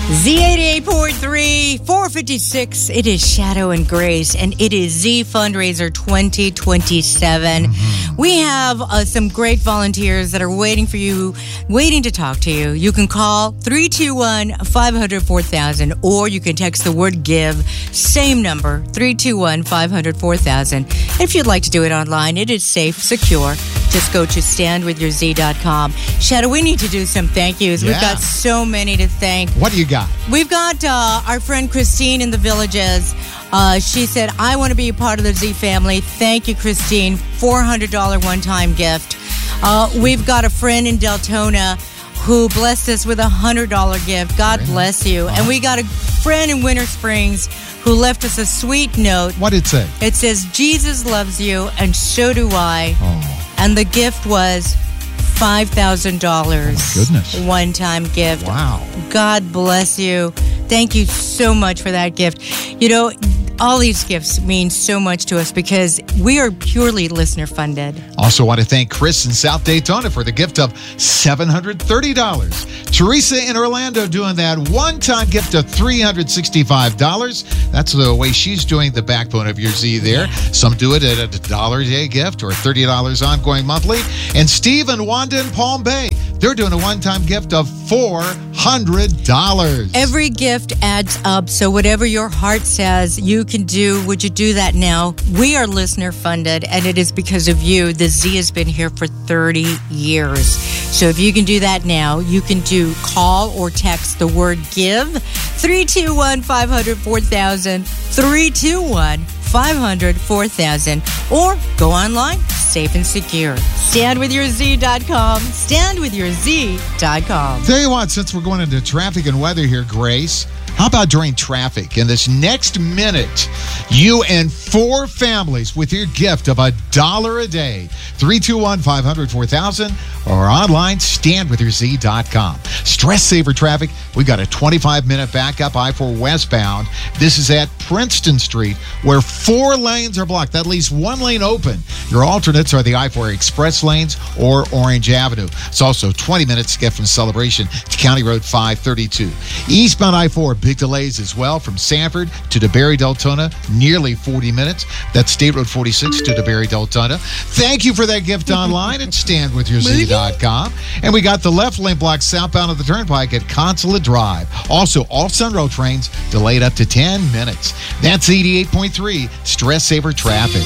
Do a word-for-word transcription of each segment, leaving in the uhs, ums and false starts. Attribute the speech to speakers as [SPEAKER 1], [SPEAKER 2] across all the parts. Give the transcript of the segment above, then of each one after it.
[SPEAKER 1] Z eighty-eight point three, four fifty-six. It is Shadow and Grace, and it is Z Fundraiser twenty twenty-seven. Mm-hmm. We have uh, some great volunteers that are waiting for you, waiting to talk to you. You can call three two one, five hundred, four thousand, or you can text the word GIVE, same number, three two one, five hundred, four thousand. If you'd like to do it online, it is safe, secure. Just go to stand with your z dot com. Shadow, we need to do some thank yous. Yeah. We've got so many to thank.
[SPEAKER 2] What do you got?
[SPEAKER 1] We've got uh, our friend Christine in the Villages. Uh, she said, I want to be a part of the Z family. Thank you, Christine. four hundred dollars one-time gift. Uh, we've got a friend in Deltona who blessed us with a one hundred dollars gift. God really? bless you. Uh-huh. And we got a friend in Winter Springs who left us a sweet note.
[SPEAKER 2] What did it say?
[SPEAKER 1] It says, Jesus loves you, and so do I.
[SPEAKER 2] Oh.
[SPEAKER 1] And the gift was five thousand dollars.
[SPEAKER 2] Oh, goodness.
[SPEAKER 1] One-time gift.
[SPEAKER 2] Wow.
[SPEAKER 1] God bless you. Thank you so much for that gift. You know, all these gifts mean so much to us because we are purely listener-funded.
[SPEAKER 2] Also want to thank Chris in South Daytona for the gift of seven hundred thirty dollars. Teresa in Orlando doing that one-time gift of three hundred sixty-five dollars. That's the way she's doing the backbone of your Z there. Some do it at a dollar a day gift or thirty dollars ongoing monthly. And Steve and Wanda in Palm Bay, they're doing a one-time gift of four hundred dollars.
[SPEAKER 1] Every gift adds up, so whatever your heart says you can do, would you do that now? We are listener-funded, and it is because of you. The Z has been here for thirty years. So if you can do that now, you can do call or text the word GIVE, three two one, five hundred, four thousand, three two one, five hundred, four thousand, or go online, safe and secure. stand with your z dot com. stand with your z dot com.
[SPEAKER 2] Tell you what, since we're going into traffic and weather here, Grace, how about during traffic? In this next minute, you and four families with your gift of a dollar a day. three two one, five hundred, four thousand or online, stand with your z dot com. Stress Saver traffic. We got a twenty-five minute backup I four westbound. This is at Princeton Street where four lanes are blocked. That leaves one lane open. Your alternates are the I four Express lanes or Orange Avenue. It's also twenty minutes to get from Celebration to County Road five thirty-two. Eastbound I four, big delays as well from Sanford to DeBerry Deltona, nearly forty minutes. That's State Road forty-six to DeBerry Deltona. Thank you for that gift online at stand with your z dot com. And we got the left lane block southbound of the Turnpike at Consulate Drive. Also, all Sunrail trains delayed up to ten minutes. That's eighty-eight point three Stress Saver traffic.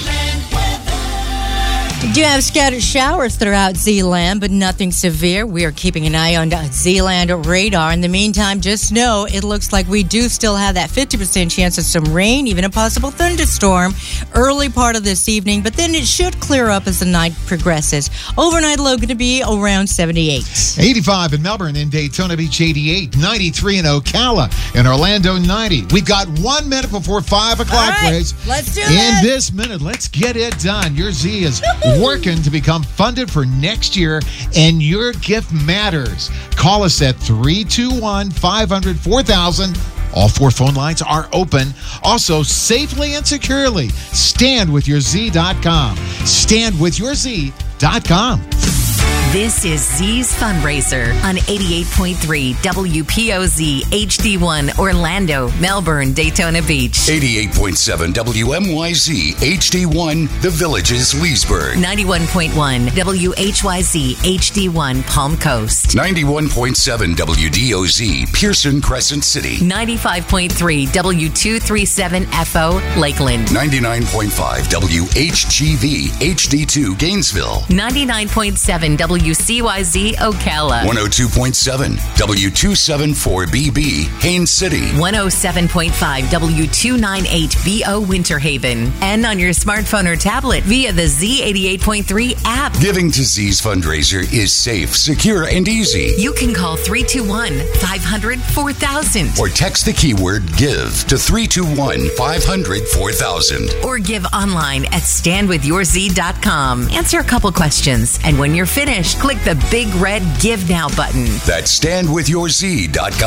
[SPEAKER 1] We do have scattered showers throughout Z-Land, but nothing severe. We are keeping an eye on Z-Land radar. In the meantime, just know it looks like we do still have that fifty percent chance of some rain, even a possible thunderstorm, early part of this evening, but then it should clear up as the night progresses. Overnight low going to be around seventy-eight.
[SPEAKER 2] eighty-five in Melbourne, in Daytona Beach, eighty-eight, ninety-tee in Ocala, in Orlando, ninety. We've got one minute before five o'clock,
[SPEAKER 1] All right,
[SPEAKER 2] Grace.
[SPEAKER 1] let's do
[SPEAKER 2] in
[SPEAKER 1] it.
[SPEAKER 2] In this minute, let's get it done. Your Z is working to become funded for next year, and your gift matters. Call us at three two one, five hundred, four thousand. All four phone lines are open. Also, safely and securely, stand with your z dot com. stand with your z dot com.
[SPEAKER 3] This is Z's Fundraiser on eighty-eight point three W P O Z H D one Orlando, Melbourne, Daytona Beach.
[SPEAKER 4] eighty-eight point seven W M Y Z H D one The Villages, Leesburg.
[SPEAKER 3] ninety-one point one W H Y Z H D one Palm Coast.
[SPEAKER 4] ninety-one point seven W D O Z Pearson Crescent City.
[SPEAKER 3] ninety-five point three W two thirty-seven F O Lakeland.
[SPEAKER 4] ninety-nine point five W H G V H D two Gainesville.
[SPEAKER 3] ninety-nine point seven W C Y Z Ocala.
[SPEAKER 4] one oh two point seven W two seventy-four B B Haines City.
[SPEAKER 3] one oh seven point five W two ninety-eight B O Winter Haven. And on your smartphone or tablet via the Z eighty-eight point three app.
[SPEAKER 4] Giving to Z's Fundraiser is safe, secure, and easy.
[SPEAKER 3] You can call three two one, five hundred, four thousand.
[SPEAKER 4] Or text the keyword GIVE to three two one, five hundred, four thousand.
[SPEAKER 3] Or give online at stand with your z dot com. Answer a couple questions, and when you're finished, click the big red Give Now button.
[SPEAKER 4] That's stand with your z dot com.